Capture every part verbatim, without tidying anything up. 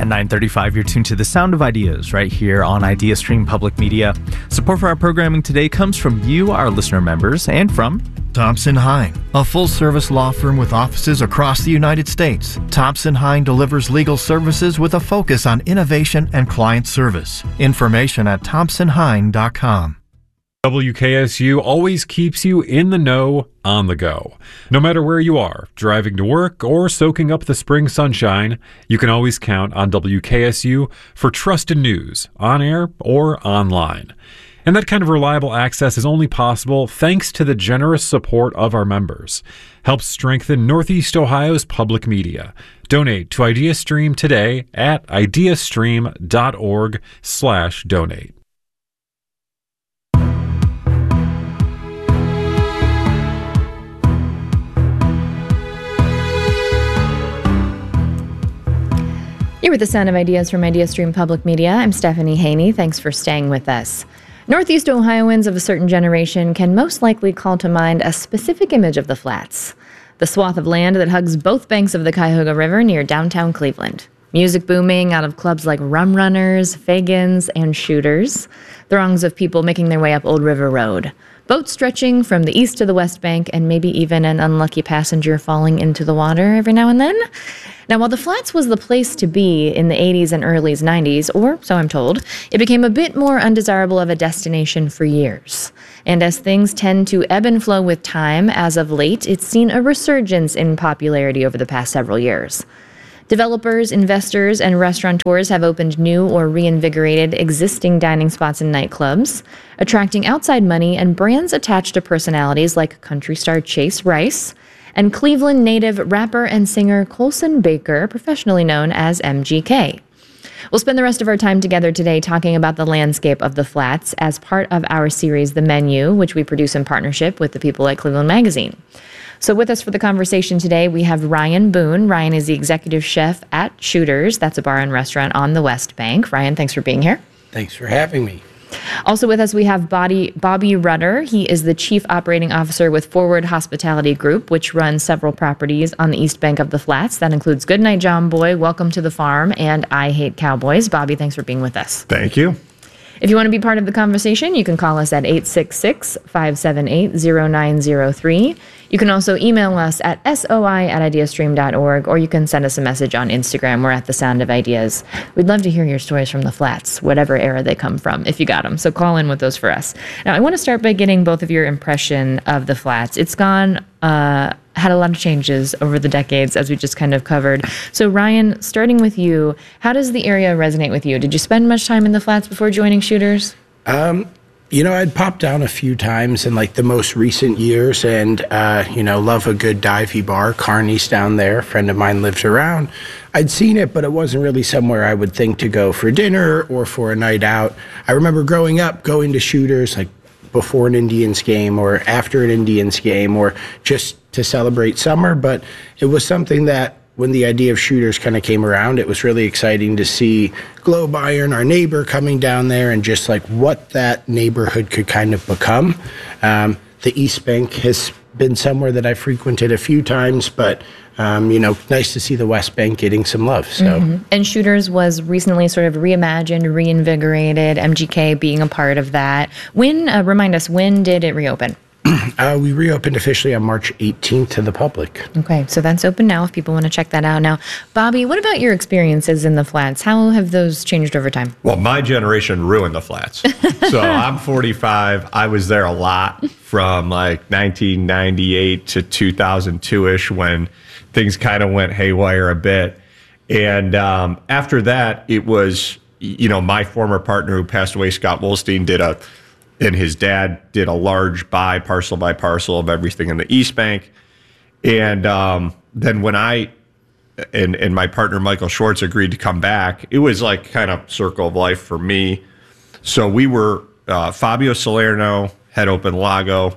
nine thirty-five, you're tuned to The Sound of Ideas right here on IdeaStream Public Media. Support for our programming today comes from you, our listener members, and from Thompson Hine, a full-service law firm with offices across the United States. Thompson Hine delivers legal services with a focus on innovation and client service. Information at thompson hine dot com. W K S U always keeps you in the know, on the go. No matter where you are, driving to work or soaking up the spring sunshine, you can always count on W K S U for trusted news, on air or online. And that kind of reliable access is only possible thanks to the generous support of our members. Help strengthen Northeast Ohio's public media. Donate to IdeaStream today at ideastream.org slash donate. You're with The Sound of Ideas from IdeaStream Public Media. I'm Stephanie Haney. Thanks for staying with us. Northeast Ohioans of a certain generation can most likely call to mind a specific image of the Flats, the swath of land that hugs both banks of the Cuyahoga River near downtown Cleveland. Music booming out of clubs like Rum Runners, Fagans, and Shooters. Throngs of people making their way up Old River Road. Boats stretching from the east to the west bank, and maybe even an unlucky passenger falling into the water every now and then. Now, while the Flats was the place to be in the eighties and early nineties, or so I'm told, it became a bit more undesirable of a destination for years. And as things tend to ebb and flow with time, as of late, it's seen a resurgence in popularity over the past several years. Developers, investors, and restaurateurs have opened new or reinvigorated existing dining spots and nightclubs, attracting outside money and brands attached to personalities like country star Chase Rice and Cleveland native rapper and singer Colson Baker, professionally known as M G K. We'll spend the rest of our time together today talking about the landscape of the Flats as part of our series, The Menu, which we produce in partnership with the people at Cleveland Magazine. So with us for the conversation today, we have Ryan Boone. Ryan is the executive chef at Shooters. That's a bar and restaurant on the West Bank. Ryan, thanks for being here. Thanks for having me. Also with us, we have Bobby, Bobby Rudder. He is the chief operating officer with Forward Hospitality Group, which runs several properties on the East Bank of the Flats. That includes Goodnight John Boy, Welcome to the Farm, and I Hate Cowboys. Bobby, thanks for being with us. Thank you. If you want to be part of the conversation, you can call us at eight six six, five seven eight, zero nine zero three. You can also email us at soi at ideastream dot org, or you can send us a message on Instagram. We're at The Sound of Ideas. We'd love to hear your stories from the Flats, whatever era they come from, if you got them. So call in with those for us. Now, I want to start by getting both of your impression of the Flats. It's gone, uh, had a lot of changes over the decades, as we just kind of covered. So, Ryan, starting with you, how does the area resonate with you? Did you spend much time in the Flats before joining Shooters? Um, you know, I'd popped down a few times in like the most recent years and, uh, you know, love a good divey bar. Carney's down there. A friend of mine lives around. I'd seen it, but it wasn't really somewhere I would think to go for dinner or for a night out. I remember growing up going to Shooters like before an Indians game or after an Indians game or just to celebrate summer. But it was something that when the idea of Shooters kind of came around, it was really exciting to see Globe Iron, our neighbor, coming down there and just like what that neighborhood could kind of become. Um, the East Bank has been somewhere that I frequented a few times, but um, you know, nice to see the West Bank getting some love. So, mm-hmm. And Shooters was recently sort of reimagined, reinvigorated, M G K being a part of that. When, uh, remind us, when did it reopen? Uh, we reopened officially on March eighteenth to the public. Okay, so that's open now if people want to check that out. Now, Bobby, what about your experiences in the Flats? How have those changed over time? Well, my generation ruined the Flats. So I'm forty-five. I was there a lot from like nineteen ninety-eight to two thousand two-ish when things kind of went haywire a bit. And um, after that, it was, you know, my former partner who passed away, Scott Wolstein, did a and his dad did a large buy, parcel by parcel of everything in the East Bank. And um, then when I and, and my partner, Michael Schwartz, agreed to come back, it was like kind of circle of life for me. So we were, uh, Fabio Salerno had opened Lago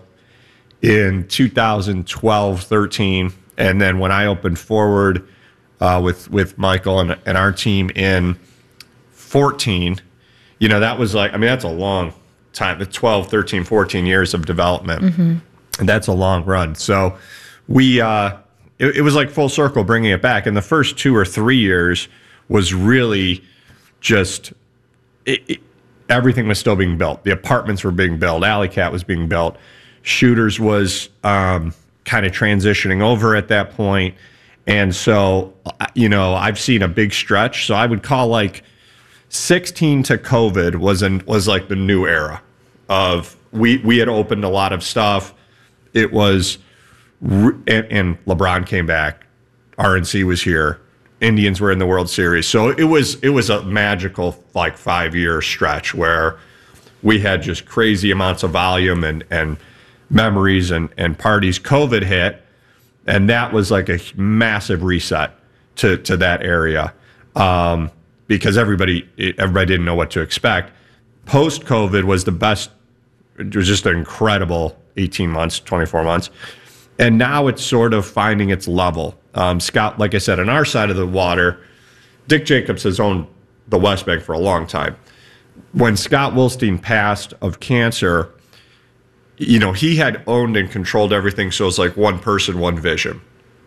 in two thousand twelve, thirteen. And then when I opened Forward uh, with, with Michael and, and our team in fourteen, you know, that was like, I mean, that's a long time, the twelve, thirteen, fourteen years of development. Mm-hmm. And that's a long run. So we, uh, it, it was like full circle bringing it back. In the first two or three years, was really just it, it, everything was still being built. The apartments were being built. Alley Cat was being built. Shooters was um, kind of transitioning over at that point. And so, you know, I've seen a big stretch. So I would call like sixteen to COVID was an, was like the new era of we we had opened a lot of stuff. It was and, and LeBron came back. R N C was here. Indians were in the World Series. So it was it was a magical like five year stretch where we had just crazy amounts of volume and and memories and, and parties. COVID hit, and that was like a massive reset to, to that area um, because everybody everybody didn't know what to expect. Post-COVID was the best. It was just an incredible eighteen months, twenty-four months. And now it's sort of finding its level. Um, Scott, like I said, on our side of the water, Dick Jacobs has owned the West Bank for a long time. When Scott Wilstein passed of cancer, you know, he had owned and controlled everything, so it's like one person, one vision.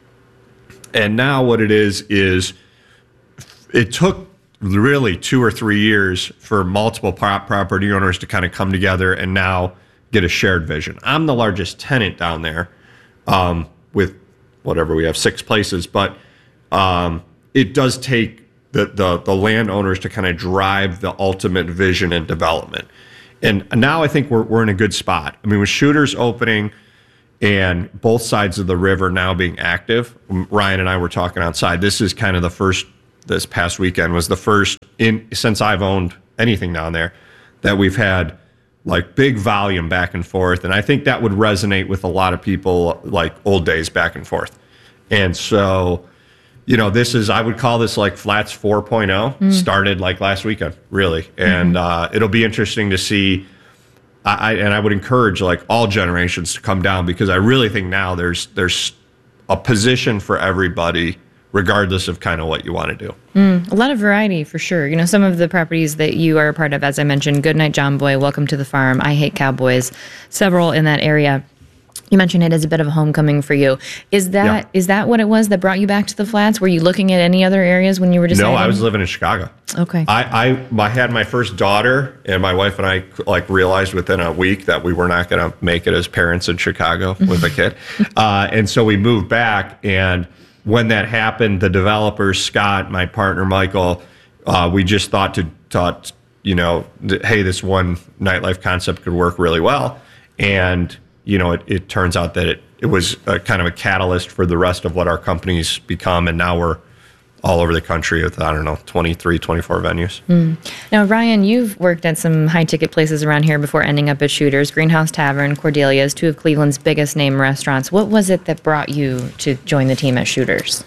And now what it is, is it took really two or three years for multiple property owners to kind of come together and now get a shared vision. I'm the largest tenant down there um, with whatever we have, six places, but um, it does take the, the, the landowners to kind of drive the ultimate vision and development. And now I think we're we're in a good spot. I mean, with Shooters opening and both sides of the river now being active, Ryan and I were talking outside. This is kind of the first, this past weekend was the first in since I've owned anything down there that we've had like big volume back and forth. And I think that would resonate with a lot of people like old days back and forth. And so, you know, this is, I would call this like Flats four point oh, mm. started like last weekend, really. And mm-hmm. uh, it'll be interesting to see. I, and I would encourage like all generations to come down because I really think now there's there's a position for everybody, regardless of kind of what you want to do. Mm, a lot of variety for sure. You know, some of the properties that you are a part of, as I mentioned, Goodnight John Boy, Welcome to the Farm, I Hate Cowboys, several in that area. You mentioned it as a bit of a homecoming for you. Is that yeah. is that what it was that brought you back to the Flats? Were you looking at any other areas when you were deciding? No, I was living in Chicago. Okay. I, I, I had my first daughter, and my wife and I like realized within a week that we were not going to make it as parents in Chicago with a kid. Uh, and so we moved back, and when that happened, the developers, Scott, my partner, Michael, uh, we just thought to, thought, you know, th- hey, this one nightlife concept could work really well. And you know, it, it turns out that it, it was a kind of a catalyst for the rest of what our company's become. And now we're all over the country with, I don't know, twenty-three, twenty-four venues. Mm. Now, Ryan, you've worked at some high-ticket places around here before ending up at Shooters, Greenhouse Tavern, Cordelia's, two of Cleveland's biggest name restaurants. What was it that brought you to join the team at Shooters?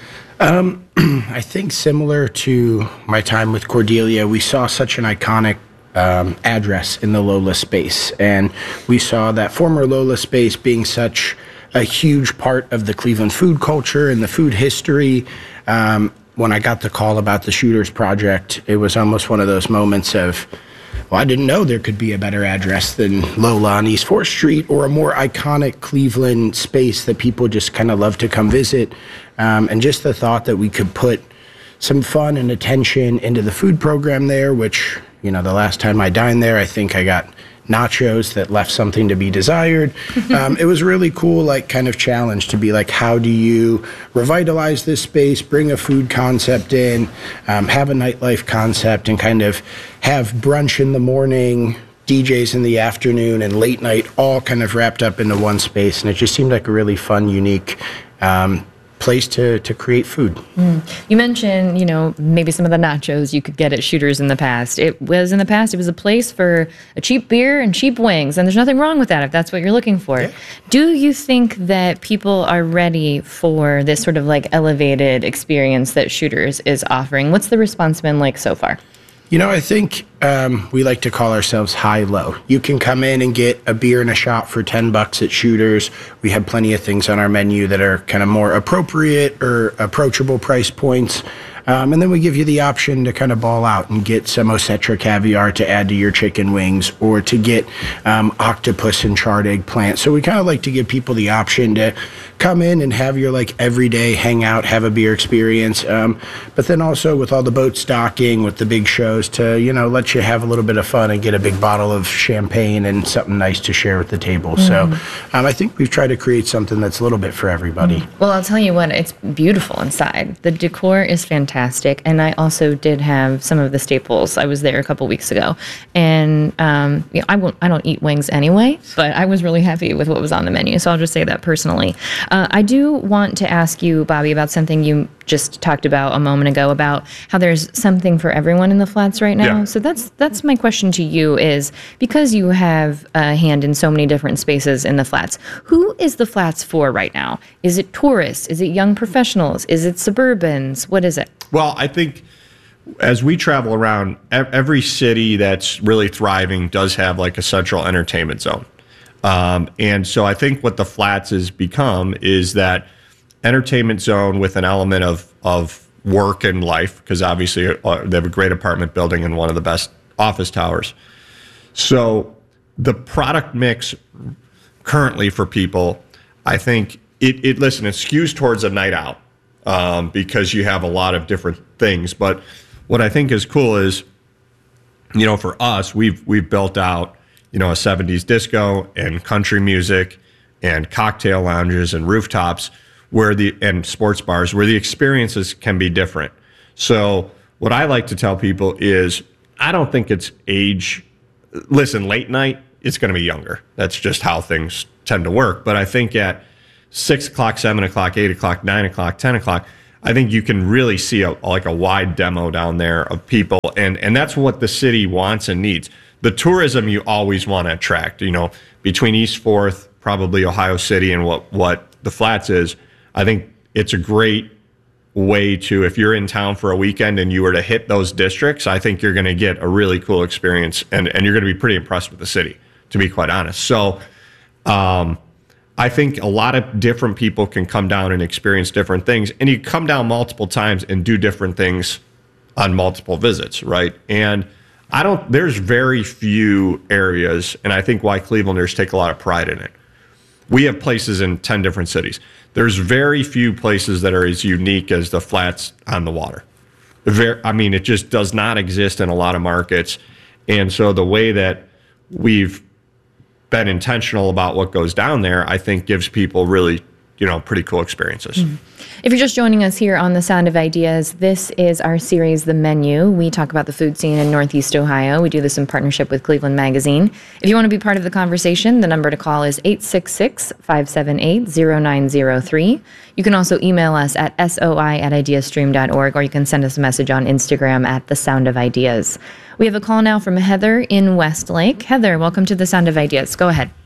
Um, I think similar to my time with Cordelia, we saw such an iconic Um, address in the Lola space. And we saw that former Lola space being such a huge part of the Cleveland food culture and the food history. Um, when I got the call about the Shooters project, it was almost one of those moments of, well, I didn't know there could be a better address than Lola on East fourth Street, or a more iconic Cleveland space that people just kind of love to come visit. Um, and just the thought that we could put some fun and attention into the food program there, which, you know, the last time I dined there, I think I got nachos that left something to be desired. Um, it was really cool, like, kind of challenge to be like, how do you revitalize this space, bring a food concept in, um, have a nightlife concept, and kind of have brunch in the morning, D Js in the afternoon, and late night all kind of wrapped up into one space. And it just seemed like a really fun, unique um place to to create food. Mm. You mentioned, you know, maybe some of the nachos you could get at Shooters in the past. It was in the past, it was a place for a cheap beer and cheap wings, and there's nothing wrong with that if that's what you're looking for. Yeah. Do you think that people are ready for this sort of like elevated experience that Shooters is offering? What's the response been like so far? You know, I think um, we like to call ourselves high-low. You can come in and get a beer and a shot for ten bucks at Shooters. We have plenty of things on our menu that are kind of more appropriate or approachable price points. Um, and then we give you the option to kind of ball out and get some Osetra caviar to add to your chicken wings, or to get um, octopus and charred eggplant. So we kind of like to give people the option to come in and have your like everyday hangout, have a beer experience. Um, but then also with all the boat stocking, with the big shows, to, you know, let you have a little bit of fun and get a big bottle of champagne and something nice to share with the table. Mm-hmm. So um, I think we've tried to create something that's a little bit for everybody. Mm-hmm. Well, I'll tell you what, it's beautiful inside. The decor is fantastic. And I also did have some of the staples. I was there a couple weeks ago. And um, you know, I won't, I don't eat wings anyway, but I was really happy with what was on the menu. So I'll just say that personally. Uh, I do want to ask you, Bobby, about something you just talked about a moment ago, about how there's something for everyone in the flats right now. Yeah. So that's that's my question to you is, because you have a hand in so many different spaces in the flats, who is the flats for right now? Is it tourists? Is it young professionals? Is it suburbans? What is it? Well, I think as we travel around, every city that's really thriving does have like a central entertainment zone. Um, and so I think what the flats has become is that entertainment zone with an element of, of work and life, because obviously uh, they have a great apartment building and one of the best office towers. So the product mix currently for people, I think it, it listen, it skews towards a night out um, because you have a lot of different things. But what I think is cool is, you know, for us, we've we've built out, you know, a seventies disco and country music and cocktail lounges and rooftops where the and sports bars where the experiences can be different. So what I like to tell people is I don't think it's age. Listen, late night, it's going to be younger. That's just how things tend to work. But I think at six o'clock, seven o'clock, eight o'clock, nine o'clock, ten o'clock, I think you can really see a, like a wide demo down there of people. And, and that's what the city wants and needs. The tourism you always want to attract, you know, between East Fourth, probably Ohio City, and what, what the Flats is, I think it's a great way to, if you're in town for a weekend and you were to hit those districts, I think you're going to get a really cool experience, and, and you're going to be pretty impressed with the city, to be quite honest. So um, I think a lot of different people can come down and experience different things, and you come down multiple times and do different things on multiple visits, right? And I don't, there's very few areas, and I think why Clevelanders take a lot of pride in it. We have places in ten different cities. There's very few places that are as unique as the Flats on the water. Very, I mean, it just does not exist in a lot of markets. And so the way that we've been intentional about what goes down there, I think gives people really, you know, pretty cool experiences. Mm-hmm. If you're just joining us here on The Sound of Ideas, this is our series, The Menu. We talk about the food scene in Northeast Ohio. We do this in partnership with Cleveland Magazine. If you want to be part of the conversation, the number to call is eight six six, five seven eight, zero nine zero three. You can also email us at soi at ideastream dot org, or you can send us a message on Instagram at The Sound of Ideas. We have a call now from Heather in Westlake. Heather, welcome to The Sound of Ideas. Go ahead.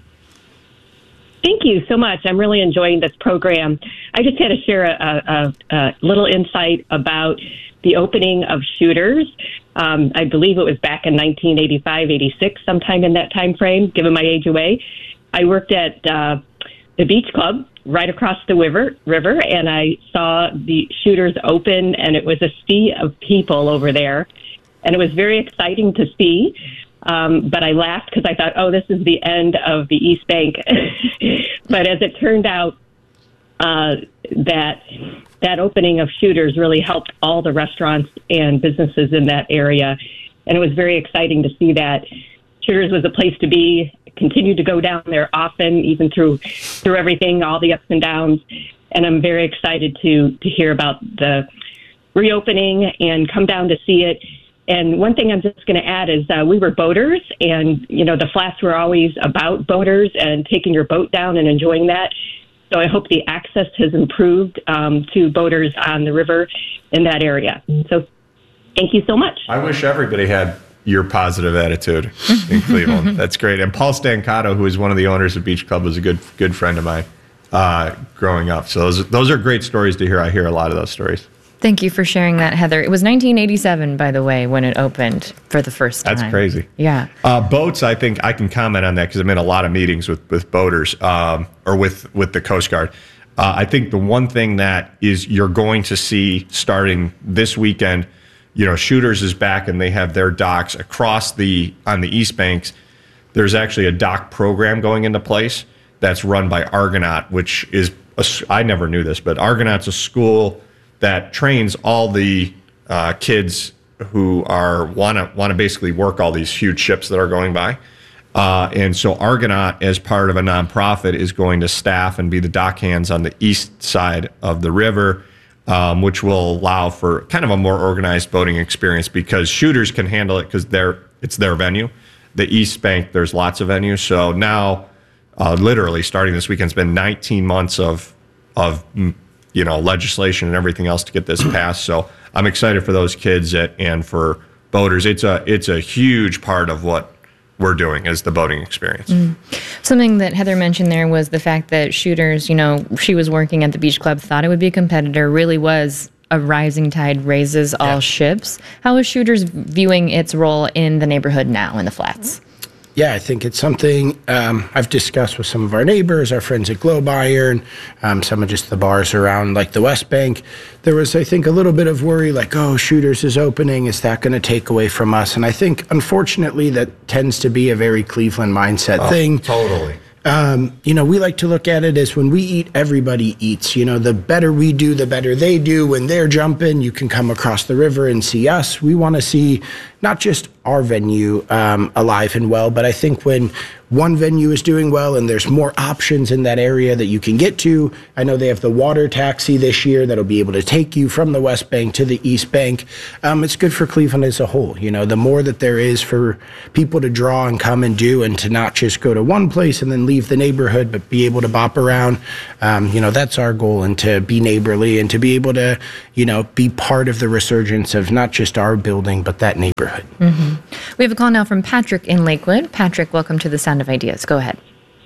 Thank you so much. I'm really enjoying this program. I just had to share a, a, a little insight about the opening of Shooters. Um, I believe it was back in nineteen eighty-five, eighty-six, sometime in that time frame, giving my age away. I worked at uh, the beach club right across the river, river, and I saw the Shooters open, and it was a sea of people over there, and it was very exciting to see. Um, but I laughed because I thought, oh, this is the end of the East Bank. But as it turned out, uh, that that opening of Shooters really helped all the restaurants and businesses in that area. And it was very exciting to see that. Shooters was a place to be, continued to go down there often, even through through everything, all the ups and downs. And I'm very excited to, to hear about the reopening and come down to see it. And one thing I'm just going to add is uh, we were boaters, and, you know, the Flats were always about boaters and taking your boat down and enjoying that. So I hope the access has improved um, to boaters on the river in that area. So thank you so much. I wish everybody had your positive attitude in Cleveland. That's great. And Paul Stancato, who is one of the owners of Beach Club, was a good good friend of mine uh, growing up. So those, those are great stories to hear. I hear a lot of those stories. Thank you for sharing that, Heather. It was nineteen eighty-seven, by the way, when it opened for the first time. That's crazy. Yeah. Uh, boats, I think I can comment on that because I'm in a lot of meetings with, with boaters um, or with, with the Coast Guard. Uh, I think the one thing that is you're going to see starting this weekend, you know, Shooters is back and they have their docks across the on the East Banks. There's actually a dock program going into place that's run by Argonaut, which is a, I never knew this, but Argonaut's a school that trains all the uh, kids who are want to want to basically work all these huge ships that are going by. Uh, and so Argonaut, as part of a nonprofit, is going to staff and be the dock hands on the east side of the river, um, which will allow for kind of a more organized boating experience because Shooters can handle it because they're it's their venue. The East Bank, there's lots of venues. So now, uh, literally starting this weekend, it's been nineteen months of of you know legislation and everything else to get this passed. So I'm excited for those kids and for boaters. It's a it's a huge part of what we're doing is the boating experience. Mm. Something that Heather mentioned there was the fact that Shooters, you know, she was working at the beach club, thought it would be a competitor, really was a rising tide raises all yeah. ships. How is Shooters viewing its role in the neighborhood now in the Flats? Yeah, I think it's something um, I've discussed with some of our neighbors, our friends at Globe Iron, um, some of just the bars around like the West Bank. There was, I think, a little bit of worry like, oh, Shooters is opening. Is that going to take away from us? And I think, unfortunately, that tends to be a very Cleveland mindset oh, thing. Totally. Um, you know, we like to look at it as when we eat, everybody eats. You know, the better we do, the better they do. When they're jumping, you can come across the river and see us. We want to see not just our venue um, alive and well, but I think when one venue is doing well and there's more options in that area that you can get to. I know they have the water taxi this year that'll be able to take you from the West Bank to the East Bank. Um, it's good for Cleveland as a whole. You know, the more that there is for people to draw and come and do and to not just go to one place and then leave the neighborhood, but be able to bop around, um, you know, that's our goal, and to be neighborly and to be able to, you know, be part of the resurgence of not just our building, but that neighborhood. Mm-hmm. We have a call now from Patrick in Lakewood. Patrick, welcome to the Sound of Ideas. Go ahead.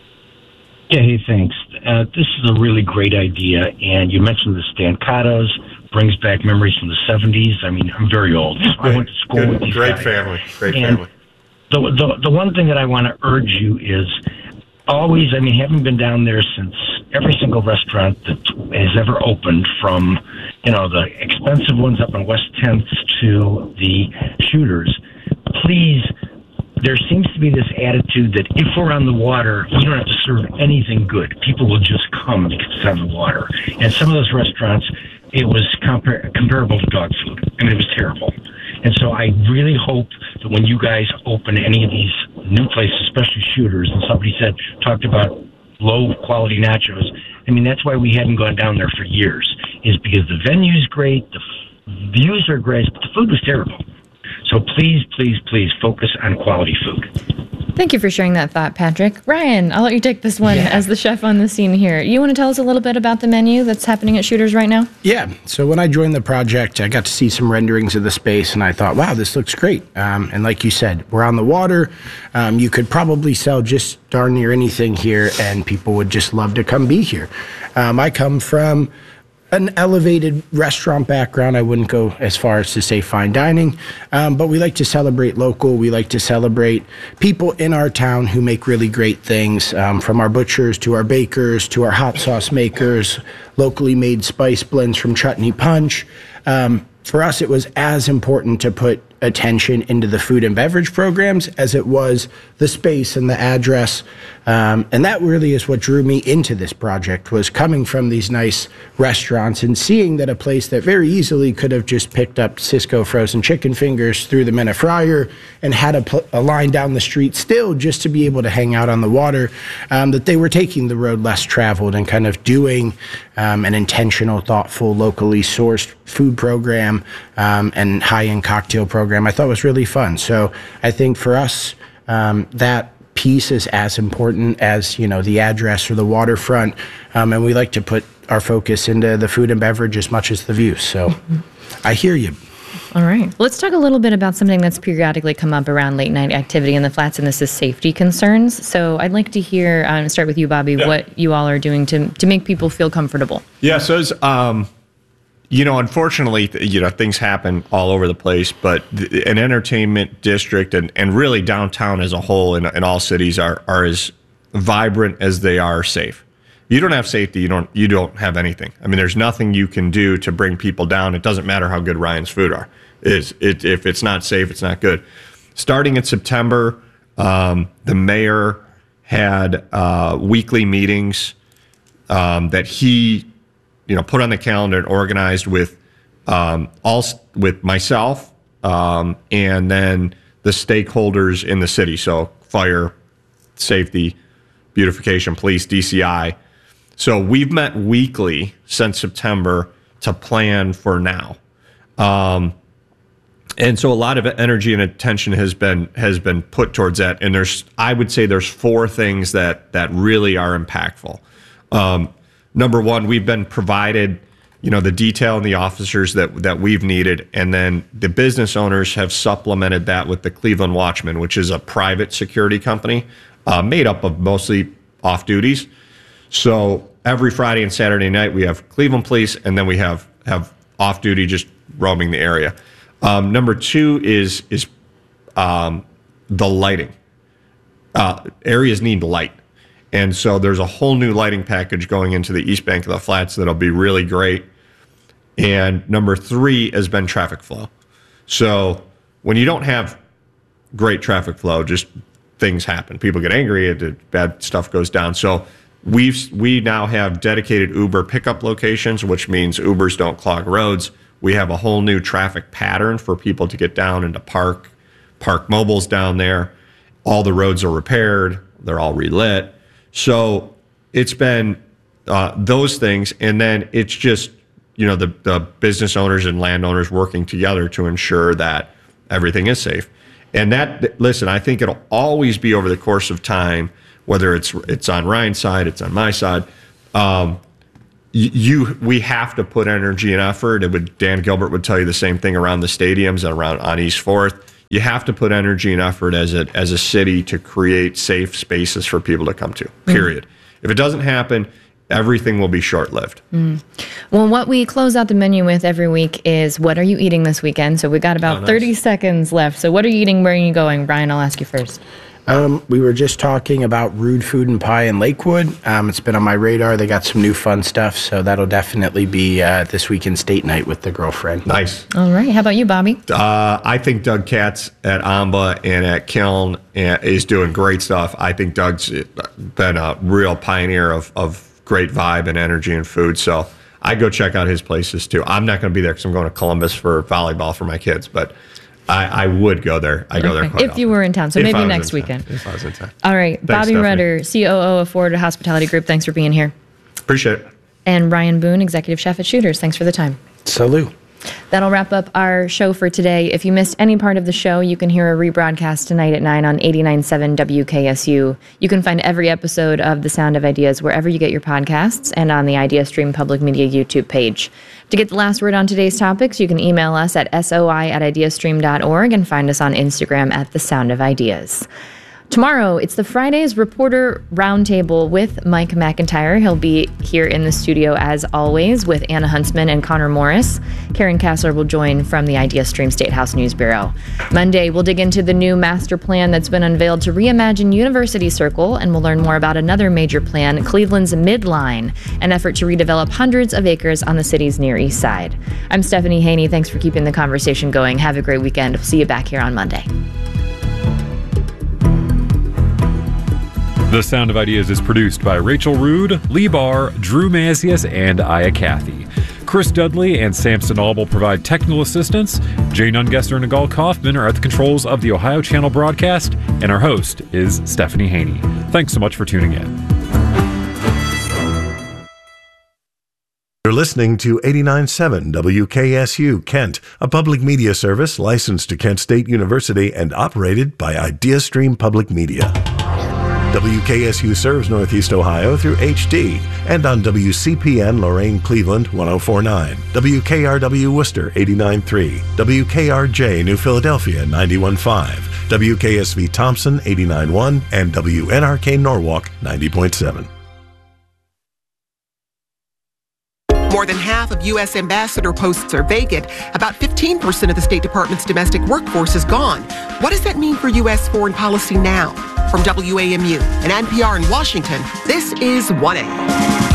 Yeah, hey, thanks. Uh, this is a really great idea, and you mentioned the Stancatos, brings back memories from the seventies. I mean, I'm very old. So I went to school Good, with these Great guys. family, great and family. The, the, the one thing that I want to urge you is always, I mean, having been down there since every single restaurant that has ever opened, from, you know, the expensive ones up on West tenth to the Shooters, please, there seems to be this attitude that if we're on the water, you don't have to serve anything good. People will just come because it's on the water. And some of those restaurants, it was compar- comparable to dog food. I mean, it was terrible. And so I really hope that when you guys open any of these new places, especially Shooters, and somebody said, talked about low quality nachos, I mean, that's why we hadn't gone down there for years, is because the venue's great, the f- views are great, but the food was terrible. So please, please, please focus on quality food. Thank you for sharing that thought, Patrick. Ryan, I'll let you take this one yeah. as the chef on the scene here. You want to tell us a little bit about the menu that's happening at Shooters right now? Yeah. So when I joined the project, I got to see some renderings of the space, and I thought, wow, this looks great. Um, and like you said, we're on the water. Um, you could probably sell just darn near anything here, and people would just love to come be here. Um, I come from an elevated restaurant background. I wouldn't go as far as to say fine dining, um, but we like to celebrate local. We like to celebrate people in our town who make really great things, um, from our butchers to our bakers to our hot sauce makers, locally made spice blends from Chutney Punch. Um, for us, it was as important to put attention into the food and beverage programs as it was the space and the address. Um, and that really is what drew me into this project, was coming from these nice restaurants and seeing that a place that very easily could have just picked up Cisco frozen chicken fingers, threw them in a fryer, and had a, pl- a line down the street still just to be able to hang out on the water, um, that they were taking the road less traveled and kind of doing um, an intentional, thoughtful, locally sourced food program um, and high-end cocktail program. I thought was really fun. So I think for us, um, that piece is as important as, you know, the address or the waterfront. Um, and we like to put our focus into the food and beverage as much as the view. So mm-hmm. I hear you. All right. Let's talk a little bit about something that's periodically come up around late night activity in the Flats, and this is safety concerns. So I'd like to hear, um, start with you, Bobby, yeah. what you all are doing to, to make people feel comfortable. Yeah. So as, um, you know, unfortunately, you know, things happen all over the place, but an entertainment district and, and really downtown as a whole in, in all cities are, are as vibrant as they are safe. You don't have safety, you don't you don't have anything. I mean, there's nothing you can do to bring people down. It doesn't matter how good Ryan's food are. Is it if it's not safe, it's not good. Starting in September, um, the mayor had uh, weekly meetings um, that he, you know, put on the calendar and organized with um, all with myself um, and then the stakeholders in the city. So fire, safety, beautification, police, D C I. So we've met weekly since September to plan for now. Um, and so a lot of energy and attention has been has been put towards that. And there's, I would say there's four things that that really are impactful. Um, number one, we've been provided, you know, the detail and the officers that that we've needed. And then the business owners have supplemented that with the Cleveland Watchman, which is a private security company uh, made up of mostly off duties. So every Friday and Saturday night, we have Cleveland police, and then we have have off duty just roaming the area. Um, number two is is um, the lighting. Uh, areas need light, and so there's a whole new lighting package going into the East Bank of the Flats that'll be really great. And number three has been traffic flow. So when you don't have great traffic flow, just things happen. People get angry, bad stuff goes down. So We've we now have dedicated Uber pickup locations, which means Ubers don't clog roads. We have a whole new traffic pattern for people to get down and to park, park mobiles down there. All the roads are repaired. They're all relit. So it's been uh, those things. And then it's just, you know, the, the business owners and landowners working together to ensure that everything is safe. And that, listen, I think it'll always be over the course of time, whether it's it's on Ryan's side, it's on my side, um, you we have to put energy and effort. It would Dan Gilbert would tell you the same thing around the stadiums and around on East Fourth. You have to put energy and effort as a as a city to create safe spaces for people to come to. Period. Mm. If it doesn't happen, everything will be short-lived. Mm. Well, what we close out the menu with every week is, what are you eating this weekend? So we got about oh, nice. thirty seconds left. So what are you eating? Where are you going? Brian, I'll ask you first. Um, we were just talking about Rude Food and Pie in Lakewood. Um, it's been on my radar. They got some new fun stuff, so that'll definitely be uh, this weekend's date night with the girlfriend. Nice. All right. How about you, Bobby? Uh, I think Doug Katz at Amba and at Kiln is doing great stuff. I think Doug's been a real pioneer of, of great vibe and energy and food, so I go check out his places too. I'm not going to be there because I'm going to Columbus for volleyball for my kids, but I, I would go there. I go okay. there quite If often. you were in town, so if maybe next weekend. If I was in town. All right. Thanks, Bobby Stephanie. Rudder, C O O of Ford Hospitality Group, thanks for being here. Appreciate it. And Ryan Boone, Executive Chef at Shooters, thanks for the time. Salute. That'll wrap up our show for today. If you missed any part of the show, you can hear a rebroadcast tonight at nine on eighty-nine point seven W K S U. You can find every episode of The Sound of Ideas wherever you get your podcasts and on the IdeaStream Public Media YouTube page. To get the last word on today's topics, you can email us at soi at ideastream dot org and find us on Instagram at The Sound of Ideas. Tomorrow, it's the Fridays Reporter Roundtable with Mike McIntyre. He'll be here in the studio, as always, with Anna Huntsman and Connor Morris. Karen Kassler will join from the IdeaStream State House News Bureau. Monday, we'll dig into the new master plan that's been unveiled to reimagine University Circle, and we'll learn more about another major plan, Cleveland's Midline, an effort to redevelop hundreds of acres on the city's Near East Side. I'm Stephanie Haney. Thanks for keeping the conversation going. Have a great weekend. See you back here on Monday. The Sound of Ideas is produced by Rachel Rude, Lee Barr, Drew Mazias, and Aya Cathy. Chris Dudley and Samson Aubel provide technical assistance. Jane Ungesser and Nagal Kaufman are at the controls of the Ohio Channel broadcast, and our host is Stephanie Haney. Thanks so much for tuning in. You're listening to eighty-nine point seven W K S U Kent, a public media service licensed to Kent State University and operated by IdeaStream Public Media. W K S U serves Northeast Ohio through H D and on W C P N Lorain Cleveland one oh four point nine, W K R W Worcester eighty-nine point three, W K R J New Philadelphia ninety-one point five, W K S V Thompson eighty-nine point one, and W N R K Norwalk ninety point seven. More than half of U S ambassador posts are vacant. About fifteen percent of the State Department's domestic workforce is gone. What does that mean for U S foreign policy now? From W A M U and N P R in Washington, this is one A.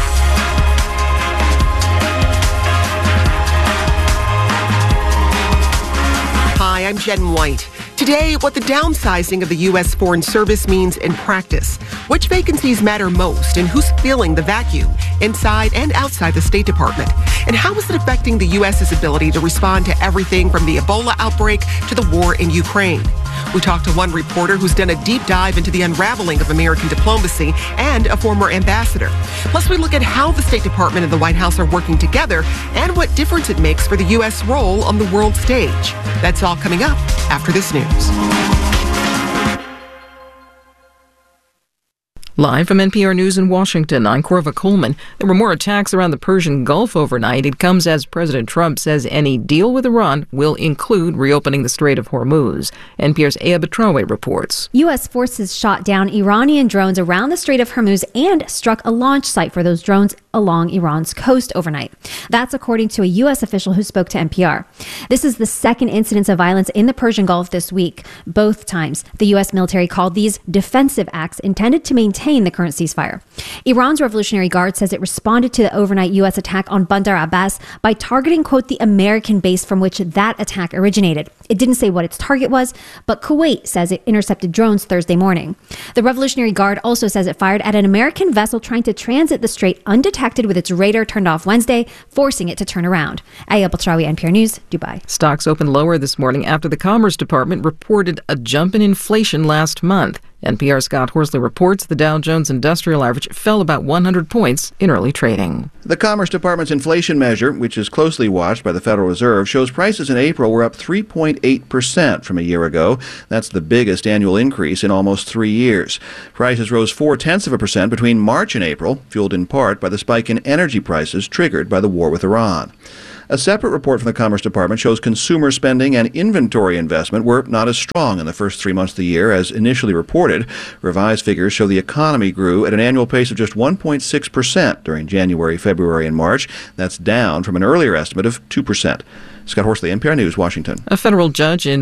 I'm Jen White. Today, what the downsizing of the U S Foreign Service means in practice, which vacancies matter most, and who's filling the vacuum inside and outside the State Department, and how is it affecting the U S's ability to respond to everything from the Ebola outbreak to the war in Ukraine. We talked to one reporter who's done a deep dive into the unraveling of American diplomacy and a former ambassador. Plus, we look at how the State Department and the White House are working together and what difference it makes for the U S role on the world stage. That's all coming up after this news. Live from N P R News in Washington, I'm Corva Coleman. There were more attacks around the Persian Gulf overnight. It comes as President Trump says any deal with Iran will include reopening the Strait of Hormuz. N P R's Aya Betrawe reports. U S forces shot down Iranian drones around the Strait of Hormuz and struck a launch site for those drones along Iran's coast overnight. That's according to a U S official who spoke to N P R. This is the second incidence of violence in the Persian Gulf this week. Both times, the U S military called these defensive acts intended to maintain the current ceasefire. Iran's Revolutionary Guard says it responded to the overnight U S attack on Bandar Abbas by targeting, quote, the American base from which that attack originated. It didn't say what its target was, but Kuwait says it intercepted drones Thursday morning. The Revolutionary Guard also says it fired at an American vessel trying to transit the strait undetected with its radar turned off Wednesday, forcing it to turn around. Aya Betrawe, N P R News, Dubai. Stocks opened lower this morning after the Commerce Department reported a jump in inflation last month. N P R's Scott Horsley reports the Dow Jones Industrial Average fell about one hundred points in early trading. The Commerce Department's inflation measure, which is closely watched by the Federal Reserve, shows prices in April were up three point eight percent from a year ago. That's the biggest annual increase in almost three years. Prices rose four-tenths of a percent between March and April, fueled in part by the spike in energy prices triggered by the war with Iran. A separate report from the Commerce Department shows consumer spending and inventory investment were not as strong in the first three months of the year as initially reported. Revised figures show the economy grew at an annual pace of just one point six percent during January, February, and March. That's down from an earlier estimate of two percent. Scott Horsley, N P R News, Washington. A federal judge in